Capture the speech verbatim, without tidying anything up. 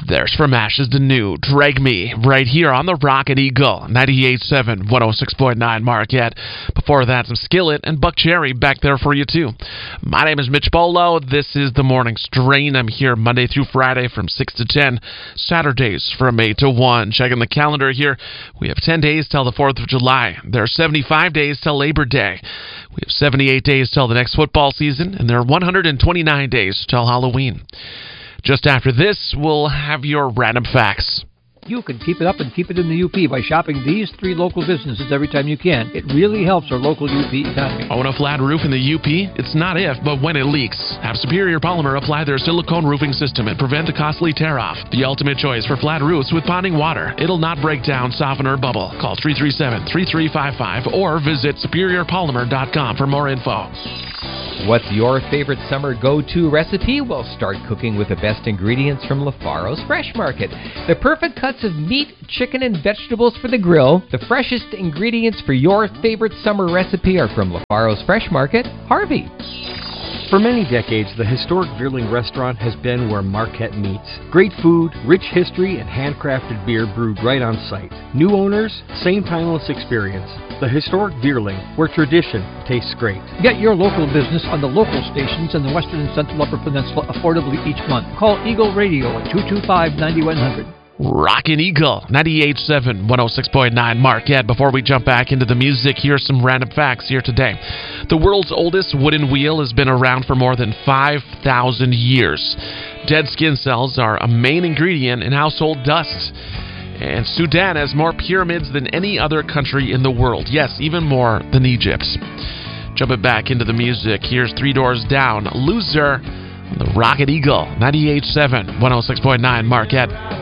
There's From Ashes to New, Drag Me, right here on the Rocket Eagle, ninety-eight point seven, one oh six point nine Marquette. Before that, some Skillet and Buck Cherry back there for you, too. My name is Mitch Bolo. This is The Morning Strain. I'm here Monday through Friday from six to ten, Saturdays from eight to one. Checking the calendar here. We have ten days till the fourth of July. There are seventy-five days till Labor Day. We have seventy-eight days till the next football season, and there are one hundred twenty-nine days till Halloween. Just after this, we'll have your random facts. You can keep it up and keep it in the U P by shopping these three local businesses every time you can. It really helps our local U P economy. Own a flat roof in the U P? It's not if, but when it leaks. Have Superior Polymer apply their silicone roofing system and prevent the costly tear-off. The ultimate choice for flat roofs with ponding water. It'll not break down, soften, or bubble. Call three three seven, three three five five or visit superior polymer dot com for more info. What's your favorite summer go-to recipe? Well, start cooking with the best ingredients from LaFaro's Fresh Market. The perfect cuts of meat, chicken, and vegetables for the grill. The freshest ingredients for your favorite summer recipe are from LaFaro's Fresh Market, Harvey. For many decades, the historic Veerling restaurant has been where Marquette meets. Great food, rich history, and handcrafted beer brewed right on site. New owners, same timeless experience. The historic Veerling, where tradition tastes great. Get your local business on the local stations in the Western and Central Upper Peninsula affordably each month. Call Eagle Radio at two two five, nine one zero zero. Rockin' Eagle, ninety-eight point seven, one oh six point nine Marquette. Before we jump back into the music, here's some random facts here today. The world's oldest wooden wheel has been around for more than five thousand years. Dead skin cells are a main ingredient in household dust. And Sudan has more pyramids than any other country in the world. Yes, even more than Egypt. Jumping back into the music, here's Three Doors Down, Loser, on the Rocket Eagle, ninety-eight point seven, one oh six point nine Marquette.